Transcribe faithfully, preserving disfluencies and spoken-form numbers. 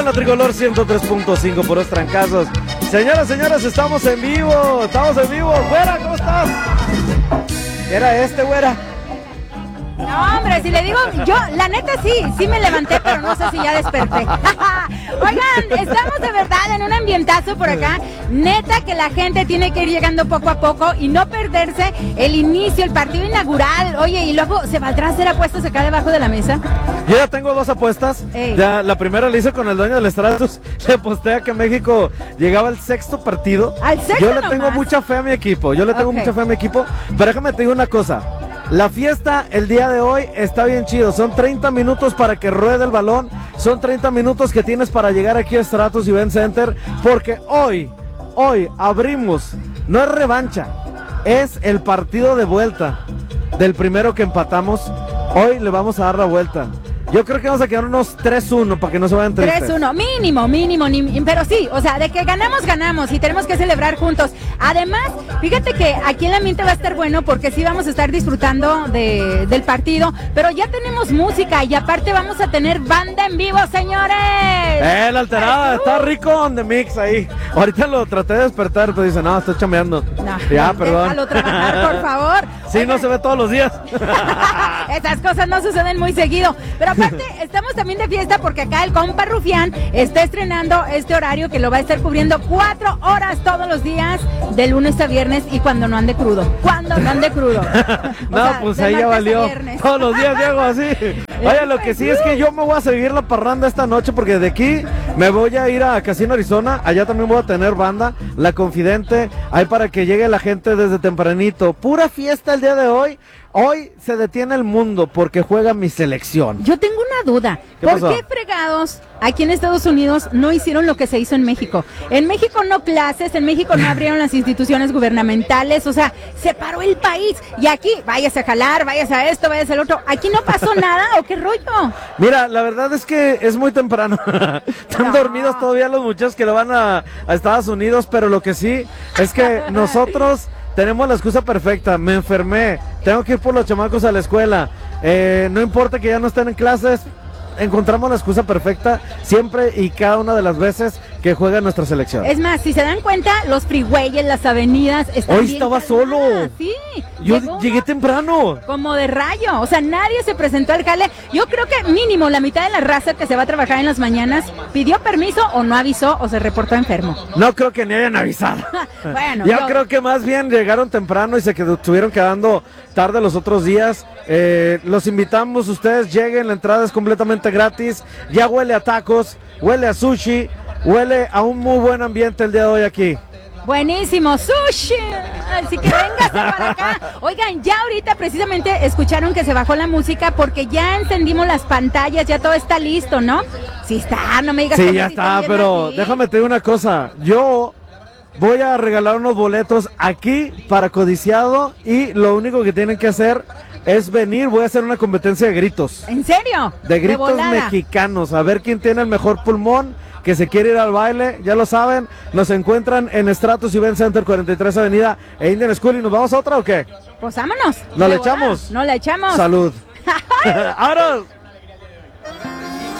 La Tricolor ciento tres punto cinco por los trancazos. Señoras, señores, estamos en vivo. Estamos en vivo. Güera, ¿cómo estás? ¿Era este, güera? No, hombre, si le digo, yo, la neta sí, sí me levanté, pero no sé si ya desperté. Oigan, estamos de verdad en un ambientazo por acá. Neta que la gente tiene que ir llegando poco a poco y no perderse el inicio, el partido inaugural. Oye, y luego, ¿se valdrá hacer apuestas acá debajo de la mesa? Yo ya tengo dos apuestas. Ey. Ya, la primera la hice con el dueño del Stratus. Le posté a que México llegaba al sexto partido. ¿Al sexto Yo le tengo nomás? mucha fe a mi equipo. Yo le tengo Ok. mucha fe a mi equipo. Pero déjame te digo una cosa. La fiesta el día de hoy está bien chido. Son treinta minutos para que ruede el balón. Son treinta minutos que tienes para llegar aquí a Stratus Event Center. Porque hoy, hoy abrimos. No es revancha. Es el partido de vuelta del primero que empatamos. Hoy le vamos a dar la vuelta. Yo creo que vamos a quedar unos tres uno para que no se vayan tristes. tres uno, mínimo, mínimo, ni- pero sí, o sea, de que ganamos, ganamos y tenemos que celebrar juntos. Además, fíjate que aquí el ambiente va a estar bueno porque sí vamos a estar disfrutando de, del partido, pero ya tenemos música y aparte vamos a tener banda en vivo, señores. Eh, la alterada, Uh. está rico on the mix ahí. Ahorita lo traté de despertar, pero dice, no, estoy chameando. No, ya, no, perdón. déjalo trabajar, por favor. Sí, Oigan, no se ve todos los días. esas cosas no suceden muy seguido. Pero aparte, estamos también de fiesta porque acá el compa Rufián está estrenando este horario que lo va a estar cubriendo cuatro horas todos los días, de lunes a viernes y cuando no ande crudo. Cuando no ande crudo. O No, sea, pues de ahí ya martes a valió. viernes. Todos los días llego así. Oye, lo que sí es que yo me voy a seguir la parranda esta noche porque de aquí me voy a ir a Casino Arizona. Allá también voy a tener banda, La Confidente, ahí para que llegue la gente desde tempranito. Pura fiesta el día de hoy. Hoy se detiene el mundo porque juega mi selección. Yo tengo una duda. ¿Qué ¿Por pasó? qué fregados aquí en Estados Unidos no hicieron lo que se hizo en México? En México no clases, en México no abrieron las instituciones gubernamentales, o sea, se paró el país. Y aquí, váyase a jalar, váyase a esto, váyase al otro. ¿Aquí no pasó nada o qué rollo? Mira, la verdad es que es muy temprano. Están No. dormidos todavía los muchachos que le van a, a Estados Unidos, pero lo que sí es que nosotros tenemos la excusa perfecta. Me enfermé, tengo que ir por los chamacos a la escuela. Eh, no importa que ya no estén en clases, encontramos la excusa perfecta siempre y cada una de las veces que juega nuestra selección. Es más, si se dan cuenta, los freeways, las avenidas están Hoy bien estaba calmadas. solo. Sí. Yo llegó llegué uno temprano. como de rayo, o sea, nadie se presentó al jale. Yo creo que mínimo la mitad de la raza que se va a trabajar en las mañanas pidió permiso o no avisó o se reportó enfermo. No creo que ni hayan avisado. Bueno, yo, yo- creo que más bien llegaron temprano y se quedó, estuvieron quedando tarde los otros días. Eh, los invitamos, ustedes lleguen, la entrada es completamente gratis. Ya huele a tacos, huele a sushi, huele a un muy buen ambiente el día de hoy aquí. Buenísimo, sushi. Así que véngase para acá. Oigan, ya ahorita precisamente escucharon que se bajó la música porque ya encendimos las pantallas, ya todo está listo, ¿no? Sí está, no me digas que Sí, no, ya si está, están viendo pero aquí. déjame te digo una cosa. Yo voy a regalar unos boletos aquí para Codiciado y lo único que tienen que hacer es venir. Voy a hacer una competencia de gritos. ¿En serio? De gritos volada. mexicanos, a ver quién tiene el mejor pulmón, que se quiere ir al baile, ya lo saben, nos encuentran en Stratus Event Center, cuarenta y tres Avenida e Indian School. ¿Y nos vamos a otra o qué? Pues vámonos. ¿Nos De le volada. echamos? No le echamos. Salud. ¡Vámonos!